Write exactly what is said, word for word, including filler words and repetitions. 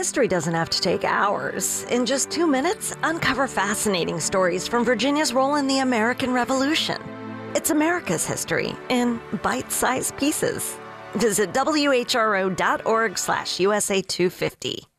History doesn't have to take hours. In just two minutes, uncover fascinating stories from Virginia's role in the American Revolution. It's America's history in bite-sized pieces. Visit W H R O dot org slash U S A two fifty.